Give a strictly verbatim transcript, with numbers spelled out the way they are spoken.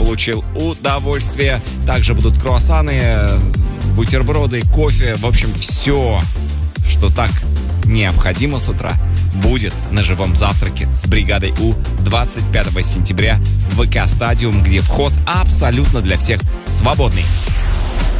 получил удовольствие. Также будут круассаны, бутерброды, кофе. В общем, все, что так необходимо с утра, будет на живом завтраке с бригадой У двадцать пятого сентября в ВК Стадиум, где вход абсолютно для всех свободный.